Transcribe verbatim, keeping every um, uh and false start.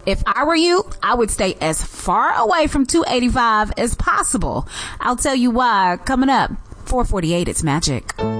If I were you, I would stay as far away from two eighty-five as possible. I'll tell you why coming up. four forty-eight, it's Magic.